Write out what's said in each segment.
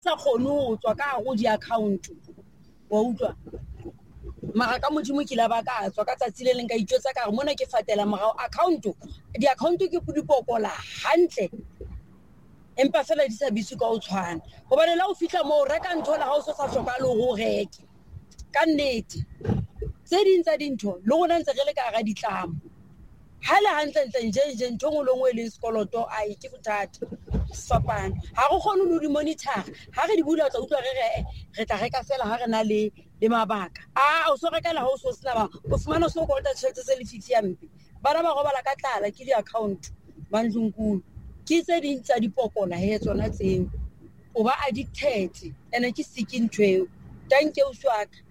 sa kgone ho tswa ka go di account wa utlwa mara ka modimo ke la ba ka tswa ka tsatsi le leng ka itjotsa ka re mona ke fatela morao account di account ke dipokola hantle empa fela di sa bitse ka o tshwana hobane la o fihla mo reka ntho la ha o so sa hloka le ho reke ka nnete tse ding tsa dintho le rona ntse re le ka ga ditlamo hale hantle ntle ntho ngwe le ngwe le sekoloto ai ke bothata fapana ha go kgone ho di monitor ha re di bula tla utlwa re tla reka fela ha re na le mabaka o so reka la ha o so sena ba o fumana so kolota tshetse se le fitsi ya mpe bana ba robala ka tlala ke di account bandlunkulu ke tse ding tsa dipokola he tsona tseo o ba addicted ene ke sick ntweo thank you swaka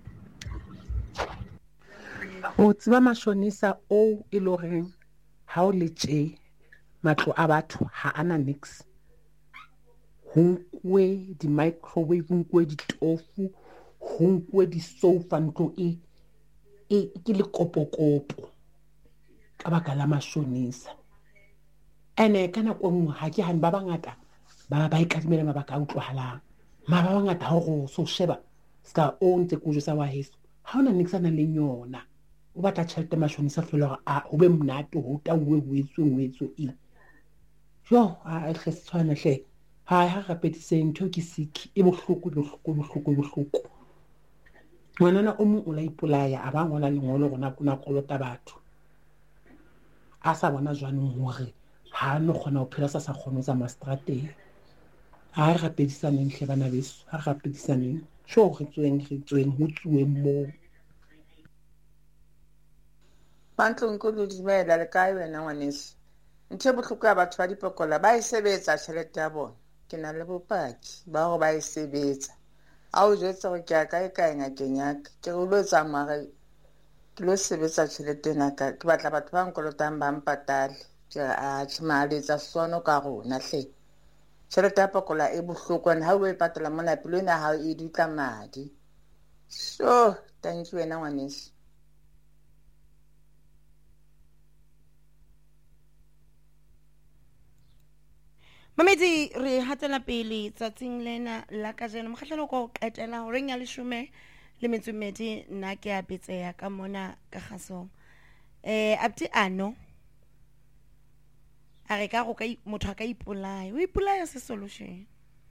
o tseba mashonisa o e loreng ha o le tje matlo a batho ha ana nix ho nkwe di microwave ho nkwe di tofu ho nkwe di sofa ntlo e ke le kopokopo ka baka la mashonisa ene kana ko nngwe ha ke hane ba bangata ba ikadimela mabaka a utlwahalang ba bangata ha go so sheba ska o ntse go josa wa heso ha ona nix ana le yona o batla tšhelete mashonisa fela go be monate ho tauwe wetswe jo a hle tshwana hle ha rapedise ntho ke sick e bohloko ngwanana o mo o la ipolaya a ba ngola lengolo gona kuna kolota batho a sa bona jwanong hore ha no kgona ho phela sa kgone tsa mastrateng ha rapedisaneng hle bana beso ha rapedisaneng sho re tsweng ho tsuweng mo Bantlong ko le dumela le kae wena ngwaneso ntse bohloko ya batho ba dipokola ba sebetsa tšhelete ya bona ke na le bopaki ba go ba sebetsa a o jwetsa go ke kae ngakeng yaka ke go lo tsamaya ke lo sebetsa tšhelete naka ke batla batho ba nkolotang ba mpatale ke a tshmaletsa sono ka rona hle tšhelete ya pokola e bohloko ha o e patala mona pelo ena ha e dutla madi so thank you wena ngwaneso Mamedi re hatela pele tsatsing lena la kajeno mokgahlelo go qetela ho reng ya 10 le metsumedi nna ke a betseya ka mona ka kgasong abti ano a re ka go ka motho ka ipolaya o ipolaya se solution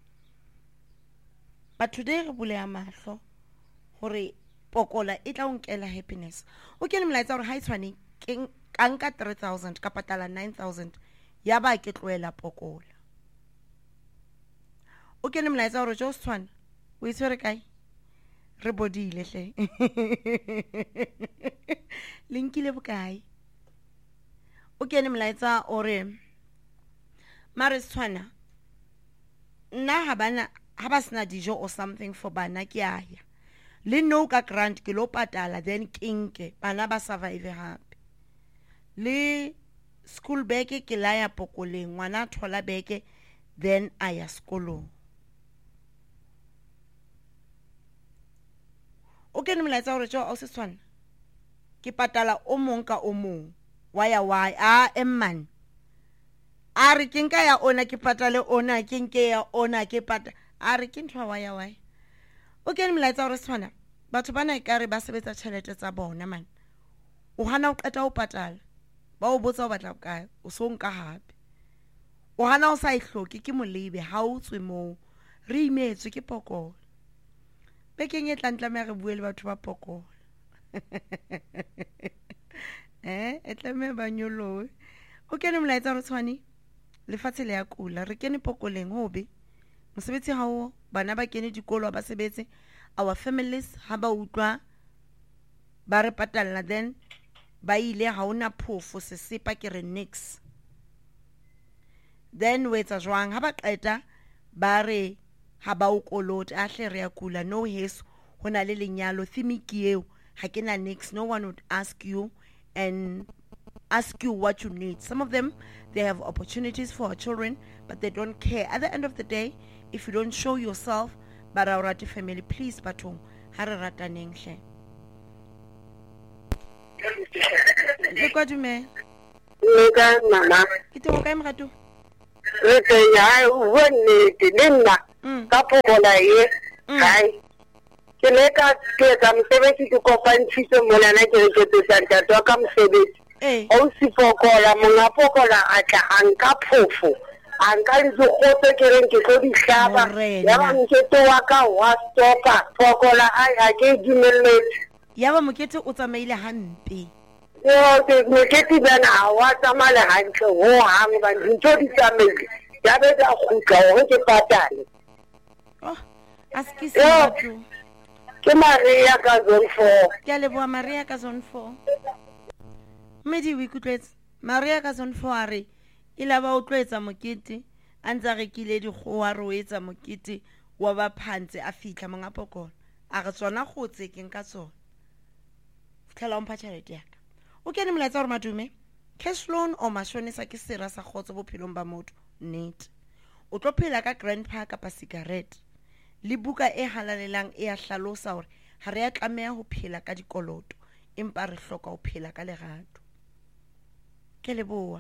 but today re bule ya mahlo hore pokola e tla unkela happiness o kene molaetsa hore ha itshwane ke nka 3000 ka patala 9000 ya ba ke tloela pokola o kene molaetsa hore jo swana o itshwere kae re bodile hle linkile bokae o kene molaetsa hore mare swana nna ha ba sena dijo or something for bana ke aya le no ka grant ke lo patala then kinke bana ba survive hape le school bag ke laya pokoleng ngwana thola beke then aya sekolong o kene molaetsa hore jo o se tshwana ke patala o mong ka o mong why emman a re ke nka ya ona ke patale ona ke nke ya ona ke patala a re ke ntwa why o kene molaetsa hore tshwana batho bana ikare ba sebetsa tšhelete tsa bona man o hana o qeta o patala ba o botsa o batla kae o so nka hape o hana o sa ihloke ke molebe ha o tswe mo re imetswe ke pokola bekeng e tlantlameya re bue le batho ba pokola e tlameya ba nyolowe o kene molaetsa re tshwane lefatshe le ya kula re kene pokoleng hobe mosebetsi hao bana ba kene dikolo ba sebetse our families ha ba utlwa ba re patalla then ba ile ha ona phofo se sepa ke re nix then wetsa jwang ha ba qeta ba re ha ba o kolota a hle re ya kula no heso hona le lenyalo thimiki eo ha kena nix no one would ask you and ask you what you need. Some of them, they have opportunities for our children, but they don't care. At the end of the day, if you don't show yourself, but our rati family, please batong hararata nengshe. Lekwa dume. Lega mama. Ito ka imratu. Rete ya wone dinna ka pokola ye hai ke le ka ke ka mosebetsi ke kopantshitse monana ke re ke tsa ntate wa ka mosebetsi o si pokola monga pokola a tla a nka phofo a nka le dikgotse ke reng ke tlo di hlaba ya ba mokete wa ka wa stopa pokola a ke dumelletse ya ba mokete o tsamaile hampe ke mokete bana a wa tsamale hantle ho hang ba ntho di tsamaile ya be da khutla hore ke patale askisi batho ke Maria ka zone 4 ke a leboa Maria ka zone 4 medi o ikutlwetse Maria ka zone 4 a re e la ba o tloetsa mokete a ntse re kile dikgoa re o etsa mokete wa ba phantse a fitla monga pokola a re tsona go tsekeng ka tsona fitlhela o mpha tšhelete yaka o kene molaetsa gore madume cash loan o mashonisa ke sera sa kgotso bophelong ba motho nnete o tlo phela ka grandpa kapa cigarette le buka e halalelang e a hlalosa hore ha re a tlameha ho phela ka dikoloto empa re hloka ho phela ka lerato ke leboa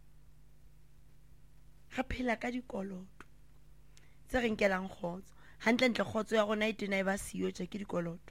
ga phela ka dikoloto tse re nkelang kgotso hantle ntle kgotso ya rona e tena e ba siyo tje ke dikoloto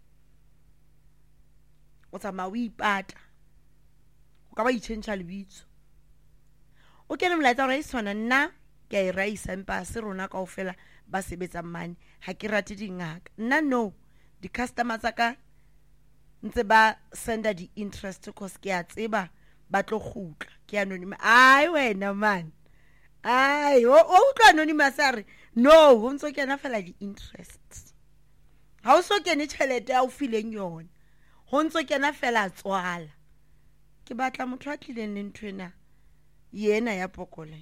o tsamaya o ipata o ka ba itšhentšha lebitso o kene molaetsa gore e swana nna ke a e raisa empa se rona kaofela ba sebetsang mane ha ke rate dingaka nna no di-customer tsa ka ntse ba senda di-interest cause ke a tseba ba tlo gutla ke anonymous ai wena man ai o utlwa anonymous a re no ho ntso kena fela di-interest ha o so kene tšhelete ya o fileng yona ho ntso kena fela tswala ke batla motho a tlileng le nthwena yena ya pokola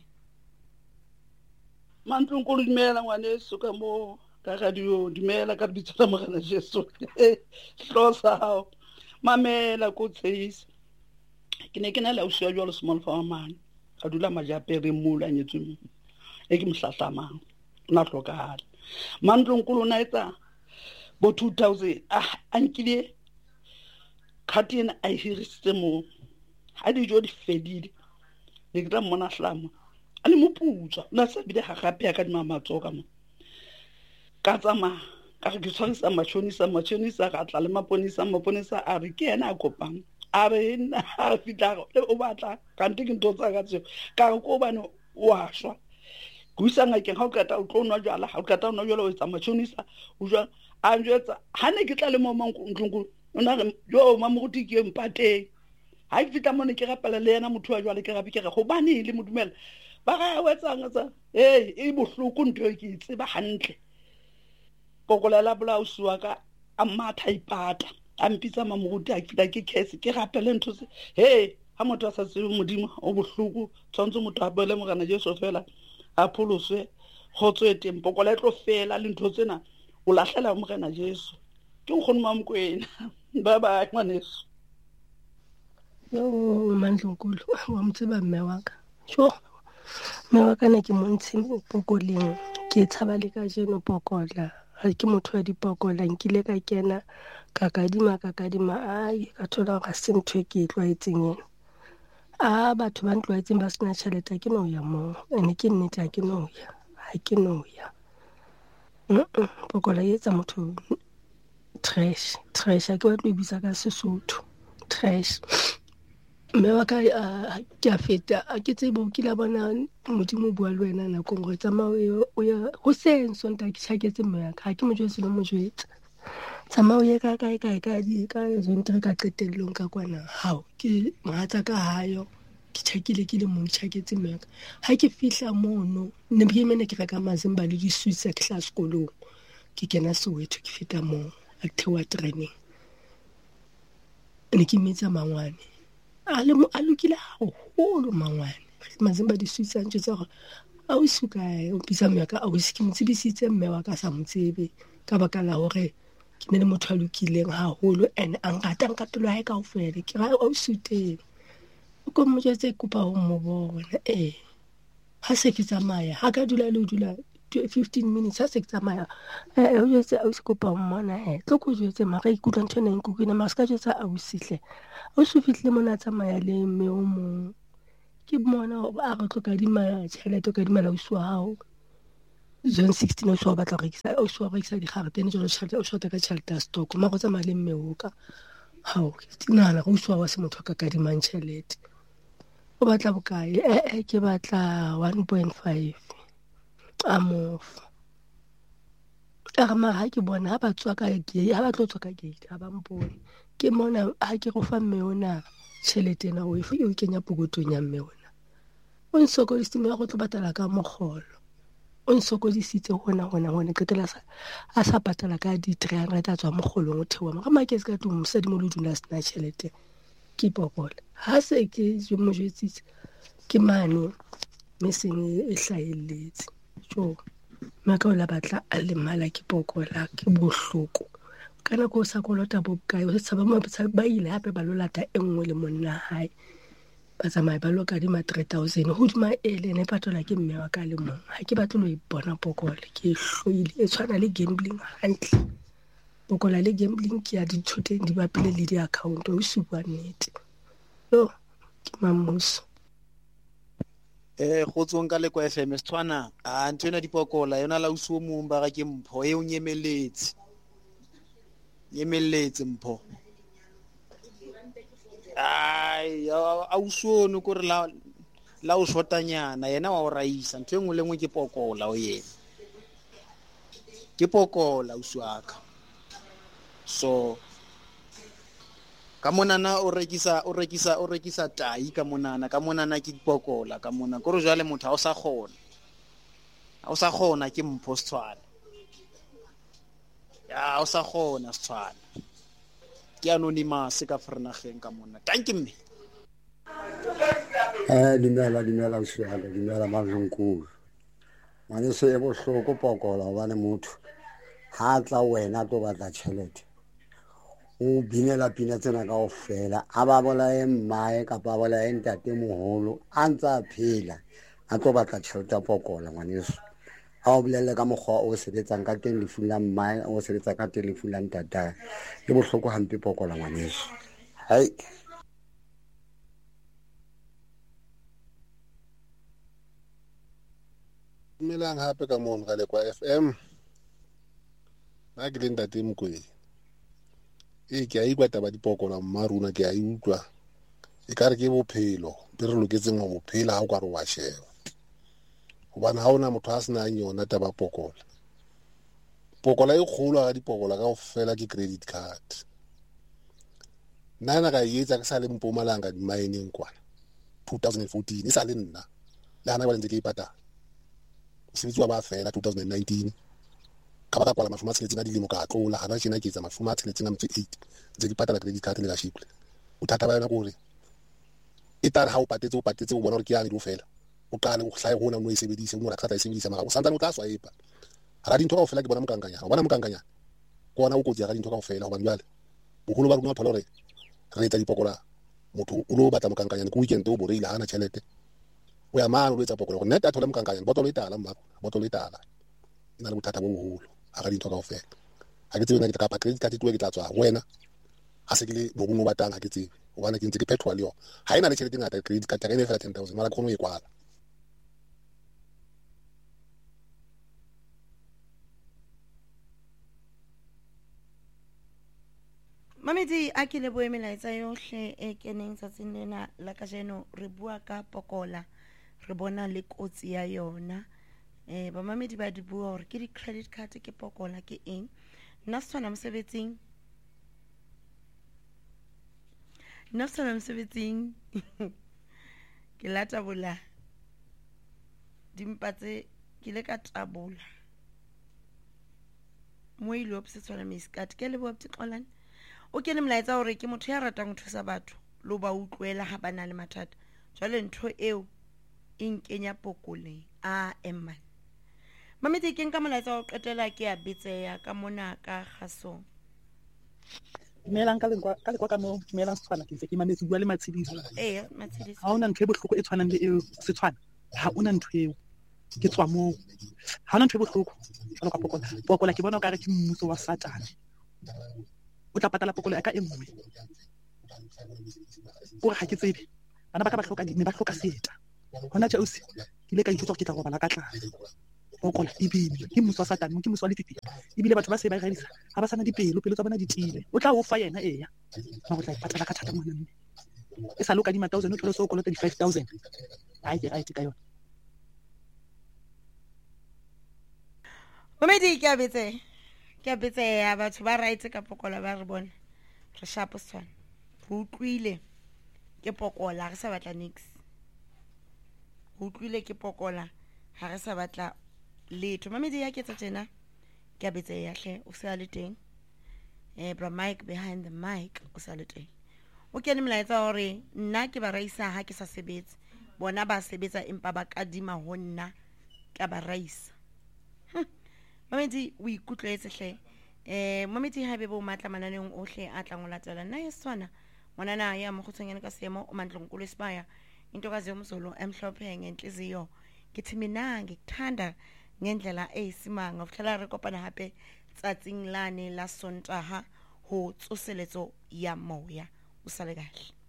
Mantlonkolo dumela ngwaneso ka mo ka radio dumela ka bitsa morena Jesu hlosa hao mamela ko tseisa ke ne ke na la o sia jwa le small farm man ka dula majapere mula nyetswe e ke mhlatlamang na hlokala Mantlonkolo na etsa bo 2000 ankile khatina a hirisitse mo ha dijo di fedile le ke tla mona hlama ale moputswa na se bile ga gape ka dimamatsoka mo ka tsama ka ke tshwarisa machonisa ka tla le maponisa a re ke ena a kopang a re na a fitla le o batla ka ntse ke ntotsa ka tseo ka go bana wa shwa go nga ke ga o kata o tlo nwa jwala ga o kata o nwa jwala o etsa machonisa o jwa a njwetsa ha ne ke tla le mo mantlong ona re jo mamuti ke mpate ha ke fitla mone ke rapela le yena motho wa jwale ke gape ke re go bane le modumela ba ga wetsang tsa e bohloko ntwe ke tseba hantle kokolela blouse wa ka a matha ipata a mpitsa mamuti a fitla ke case ke rapela ntho se ha motho a sa tsebe modimo o bohloko tshwantse motho a bele morena Jesu fela a pholoswe khotso e tempo kola tlo fela le ntho tsena o lahlela morena Jesu ke nkgone mamkwena bye bye ngwaneso yo Mandlonkolo wa mtseba mme wa ka sho mme wa ka ne ke montshi pokoleng ke tshaba le ka jeno pokola ha ke motho wa dipokola nkile ka kena ka kadima ai ka thola ga se ntho e ke tlwaetseng yena batho ba ntloetseng ba sena tšhelete ke no ya mo ene ke nnete ha ke no ya pokola e etsa motho trash ha ke batlo e bisa ka Sesotho trash mme wa ka ke a feta a ke tsebo ke la bona modimo bua le wena nakong go tsamaya o ya go senso nta ke tshaketse mme wa ka ha ke mo jwetse le mo jwetsa tsamaya o ye ka zontre ka qetellong ka kwana hao ke mahatsa ka hayo ke tshakile ke le mo tshaketse mme wa ka ha ke fihla mono ne biyemene ke reka mazimba le disuitsa ke hla sekolong ke kena Soweto ke feta mo a thewa training ne ke metsa mangwane a lokile haholo mangwane mazimba di suitsa ntse tsa gore a o suka o pisa mme ka a o se ke mtsebisitse mme wa ka sa motsebe ka baka la hore ke ne le motho a lokileng haholo and a nkatelo ha e kaofela ke ra o suteng o ko mo jetse kopa ho mo bona ha se ke tsamaya ha ka dula 15 minutes ha se ke tsamaya o jetse a o se kopa ho mmona tlo ko jetse mara ikutlwa ntho neng kukina ma ska jetsa a o sihle o se fihle mona tsamaya le mme o mo ke mona a go tloka di ma tšhelete ka di mala uswa hao John 16 o so batla go rekisa digaretene jalo tšhelete o shota ka tšhelete ya stock ma go tsamaya le mmeo ka hao ke nagana go uswa wa se motho ka kadimang tšhelete o batla bokae ke batla 1.5 a mofa ma ha ke bona ha ba tswa ka gate ha ba tlo tswa ka gate ha ba mpone ke mona ha ke go fa mmeona tšhelete na o e kenya pokotong ya mmeona o nsokodise me go tlo batala ka mogolo o nsokodisitse hona qetela a sa patala ka di 300 a tswa mogolong o thewa ga make se ka tu mosadimo le dula sna tšhelete ke pokola ha se ke mo jetsitse ke mane meseng e hlaeletse jo maka o la batla a le mala ke pokola ke bohloko kana go sa kolota bokae o se tsaba mo ba ile hape ba lo lata engwe le monna hae ba tsamaya ba lo ka di 3000 hodima ele ne patola ke mme wa ka le mong ha ke batlo lo ipona pokola ke hloile e tshwana le gambling hantle pokola le gambling ke ya dithoteng di bapile le di account o se bua nnete yo ke mamuso go tsong ka le kwa FM Setswana a ntwena dipokola yona la uso mong ba ga ke mpho e o nyemeletse mpho ai a usono ko re la o shotanyana yena wa o raisa ntwe ngwe le ngwe ke pokola o yena ke pokola uswaka so ka monana o rekisa tai ka monana ke dipokola ka mona go re jale motho a o sa gona ke mpho Setswana ya o sa gona Setswana ke anonymous ka frenageng ka mona thank you me dumela uswala dumela mazunku mane se e bohloko pokola bana motho ha tla wena to batla tšhelete o binela pina tsena ka ofela a ba bola e mmae ka ba bola e ntate moholo a ntsa phela a tlo batla tšhelete pokola ngwaneso a o bolele ka mokgwa o sebetsang ka teng lefu la mmae o sebetsa ka teng lefu la ntata ke bohloko hampe pokola ngwaneso hai melang hape ka mona ka le kwa FM ba ke le ntate Mkweli ke a ikwa taba dipokola mmaruna ke a utlwa e ka re ke bophelo be re loketseng go bophela ha o ka re wa sheba gobane ha ona motho a sena yona taba pokola e kgolo ga dipokola ka go fela ke credit card nna ka etsa ke sa le Mpumalanga di mining kwana 2014 e sa le nna le hana ba ntse ke ipatala mosebetsi wa ba fela 2019 ka ba ka kwala mafuma tseletseng a dilemo ka tlola hana tjena ke etsa mafuma tseletseng a mtse 8 ntse ke patala credit card le la shipole bothata ba yona gore e tare ha o patetse o bona gore ke yang di fela o qale go hlae gona no e sebedise mo ra tla e sebedisa mara o santane o tla swa epa ha dintho ka fela ke bona mokanganya o bona mokanganya kona o kotsi ga dintho ka fela go ba jwale bogolo ba rona phalo re etsa dipokola motho o lo batla mokanganya ko weekend o boreile hana tšhelete o ya mano o etsa pokola go neta thola mokanganya botolo e tala ina le bothata bo boholo ga dintho ka fela ha ke tsebe na ke ka pa credit card ke tla tswa wena a se ke le bo mo batang ha ke tsebe o bana ke ntse ke petrol yo ha ina le tšhelete ngata credit card ya ene fela 10000 mara khono e kwala Mamedi a ke le boemelaetsa yohle e keneng tsatsing lena la kajeno re bua ka pokola re bona le kotsi ya yona ba mamedi ba di bua hore ke di credit card ke pokola ke eng nna sona mosebetsing ke la tabola dimpa tse ke le ka tabola mo ile opse tswana miskat ke le bopti xolane o kene mlaetsa hore ke motho ya ratang go thusa batho lo ba utlwela ha bana le mathata jwale ntho eo e nkenya pokoleng a emma mamedi ke nka molaetsa o qetela ke a betseya ka mona ka gaso melang ka lekwa ka mo melang Setswana ke ntse ke mametse bua le Matshidiso Matshidiso ha ona ntho e bohloko e tshwanang le eo Setswana ha ona ntho eo ke tswa mo ha ona ntho e bohloko jwalo ka pokola ke bona o ka re ke mmuso wa Satane o tla patala pokola ka engwe gore ha ke tsebe bana ba ka ba hloka seta hona tjausi ke ile ka ithuta ke tla go bala ka tlala pokola ebile ke mmuso wa satane ke mmuso wa lefifi ebile batho ba se ba gaisa ga ba sana pelo tsa bona di tile o tla o fa yena eya ma go tla ipatlela ka thata ngwana mme e sa loka di 1000 o tlhole so kolota di 5000 ai ke right ka yona Momedi ke a betse ya batho ba right ka pokola ba re bona re shapo swana go utlwile ke pokola re sa batla nix go utlwile ke pokola ga re sa batla letho Momedi ya ke tsa tsena ke a betse ya hle o se a le teng bra Mike behind the mic o sa le teng o kene mlaetsa hore nna ke ba raisa ha ke sa sebetse bona ba sebetsa empa ba kadima ho nna ka ba raisa Momedi o ikutlwetse hle Momedi ha be bo matla mananeng ohle a tla ngolatela nna yeswana monana ya mogotsengene ka semo o mandlonkulu isibaya intokazi yomzulu emhlophe ngenhliziyo kithi mina ngikuthanda ngendlela eyisimanga uhlala re kopana hape tsatsing lane la sontaha ho tsoseletso ya moya usale kahle